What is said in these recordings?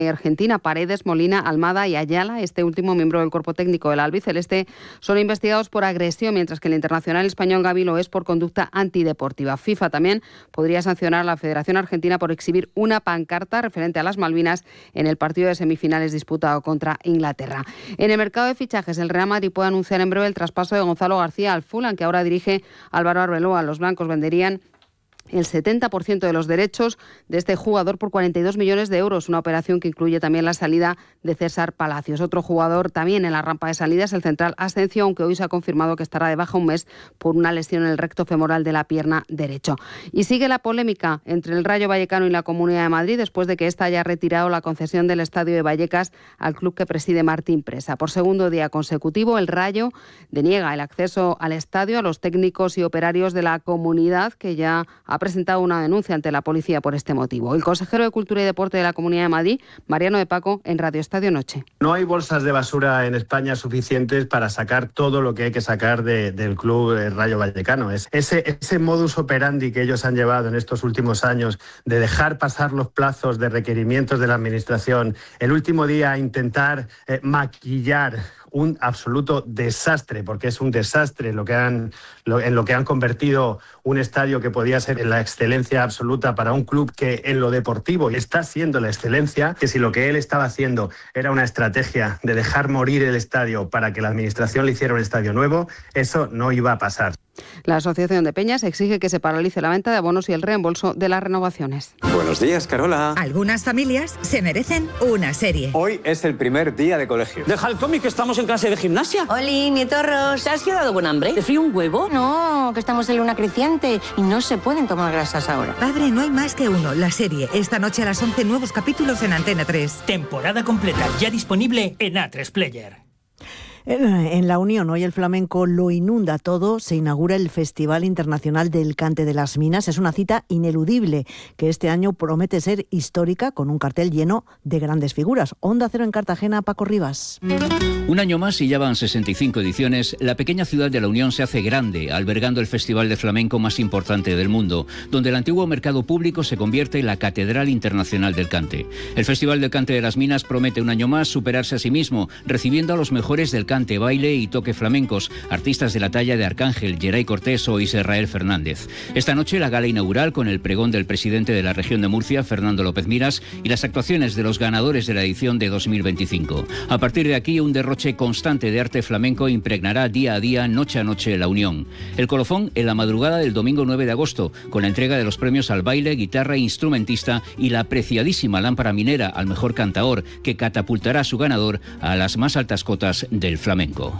Argentina, Paredes, Molina, Almada y Ayala, este último miembro del cuerpo técnico del albiceleste, son investigados por agresión, mientras que el internacional español Gavi lo es por conducta antideportiva. FIFA también podría sancionar a la Federación Argentina por exhibir una pancarta referente a las Malvinas en el partido de semifinales disputado contra Inglaterra. En el mercado de fichajes, el Real Madrid puede anunciar en breve el traspaso de Gonzalo García al Fulham, que ahora dirige Álvaro Arbeloa. Los blancos venderían el 70% de los derechos de este jugador por 42 millones de euros, una operación que incluye también la salida de César Palacios. Otro jugador también en la rampa de salida es el central Asensio, aunque hoy se ha confirmado que estará de baja un mes por una lesión en el recto femoral de la pierna derecho. Y sigue la polémica entre el Rayo Vallecano y la Comunidad de Madrid después de que ésta haya retirado la concesión del estadio de Vallecas al club que preside Martín Presa. Por segundo día consecutivo, el Rayo deniega el acceso al estadio a los técnicos y operarios de la comunidad, que ya ha presentado una denuncia ante la policía por este motivo. El consejero de Cultura y Deporte de la Comunidad de Madrid, Mariano de Paco, en Radio Estadio Noche. No hay bolsas de basura en España suficientes para sacar todo lo que hay que sacar del club Rayo Vallecano. Ese modus operandi que ellos han llevado en estos últimos años de dejar pasar los plazos de requerimientos de la Administración, el último día intentar maquillar un absoluto desastre, porque es un desastre en lo que han convertido un estadio que podía ser la excelencia absoluta para un club que en lo deportivo está siendo la excelencia, que si lo que él estaba haciendo era una estrategia de dejar morir el estadio para que la Administración le hiciera un estadio nuevo, eso no iba a pasar. La Asociación de Peñas exige que se paralice la venta de abonos y el reembolso de las renovaciones. Buenos días, Carola. Algunas familias se merecen una serie. Hoy es el primer día de colegio. Deja el cómic, que estamos en clase de gimnasia. Oli, nietorros. ¿Te has quedado con hambre? ¿Te frío un huevo? No, que estamos en luna creciente y no se pueden tomar grasas ahora. Padre, no hay más que uno. La serie. Esta noche a las 11, nuevos capítulos en Antena 3. Temporada completa, ya disponible en A3 Player. En La Unión, hoy el flamenco lo inunda todo. Se inaugura el Festival Internacional del Cante de las Minas. Es una cita ineludible que este año promete ser histórica, con un cartel lleno de grandes figuras. Onda Cero en Cartagena, Paco Rivas. Un año más y ya van 65 ediciones. La pequeña ciudad de La Unión se hace grande, albergando el festival de flamenco más importante del mundo, donde el antiguo mercado público se convierte en la Catedral Internacional del Cante. El Festival del Cante de las Minas promete un año más superarse a sí mismo, recibiendo a los mejores del cante, baile y toque flamencos, artistas de la talla de Arcángel, Geray Cortés o Israel Fernández. Esta noche la gala inaugural con el pregón del presidente de la región de Murcia, Fernando López Miras, y las actuaciones de los ganadores de la edición de 2025. A partir de aquí, un derroche constante de arte flamenco impregnará día a día, noche a noche, La Unión. El colofón en la madrugada del domingo 9 de agosto, con la entrega de los premios al baile, guitarra e instrumentista y la apreciadísima lámpara minera al mejor cantaor, que catapultará a su ganador a las más altas cotas del flamenco.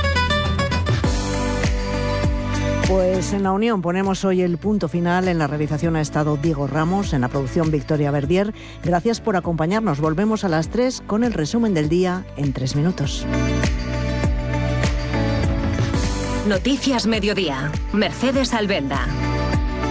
Pues en La Unión ponemos hoy el punto final. En la realización ha estado Diego Ramos, en la producción Victoria Verdier. Gracias por acompañarnos. Volvemos a las 3 con el resumen del día en 3 minutos. Noticias Mediodía. Mercedes Albenda.